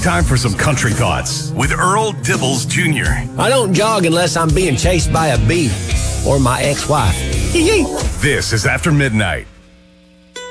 time for some country thoughts with Earl Dibbles Jr. I don't jog unless I'm being chased by a bee or my ex-wife. This is After Midnight.